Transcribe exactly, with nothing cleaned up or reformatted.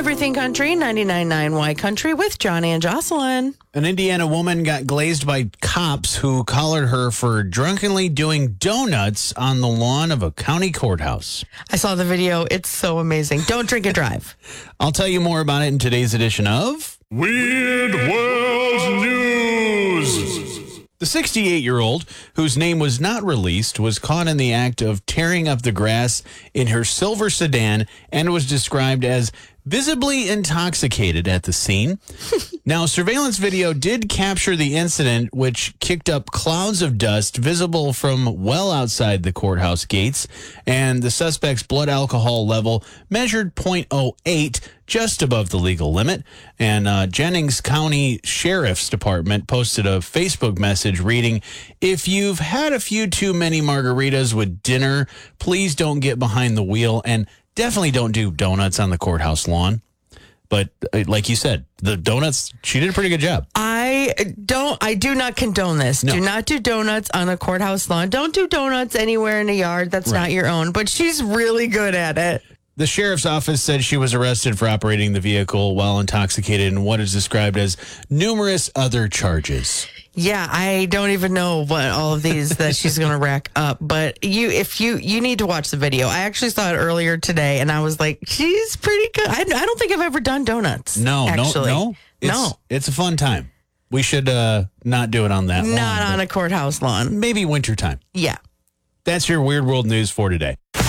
Everything Country, ninety-nine point nine Y Country with Johnny and Jocelyn. An Indiana woman got glazed by cops who collared her for drunkenly doing donuts on the lawn of a county courthouse. I saw the video. It's so amazing. Don't drink and drive. I'll tell you more about it in today's edition of Weird World News. The sixty-eight-year-old, whose name was not released, was caught in the act of tearing up the grass in her silver sedan and was described as visibly intoxicated at the scene. Now, surveillance video did capture the incident, which kicked up clouds of dust visible from well outside the courthouse gates, and the suspect's blood alcohol level measured point oh eight, just above the legal limit. And uh, Jennings County Sheriff's Department posted a Facebook message reading, "If you've had a few too many margaritas with dinner, please don't get behind the wheel, and definitely don't do donuts on the courthouse lawn." But uh, like you said, the donuts, she did a pretty good job. I don't, I do not condone this. No. Do not do donuts on a courthouse lawn. Don't do donuts anywhere in a yard that's Right. not your own. But she's really good at it. The sheriff's office said she was arrested for operating the vehicle while intoxicated in what is described as numerous other charges. Yeah, I don't even know what all of these that she's going to rack up. But you, if you, you need to watch the video. I actually saw it earlier today, and I was like, she's pretty good. I, I don't think I've ever done donuts. No, actually. no, no. It's, no, It's a fun time. We should uh, not do it on that lawn. not on a courthouse lawn. Maybe wintertime. Yeah. That's your Weird World News for today.